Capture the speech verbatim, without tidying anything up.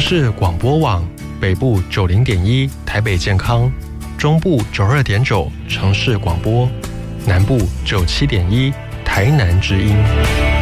市广播网，北部九零点一台北健康，中部九二点九城市广播，南部九七点一台南之音。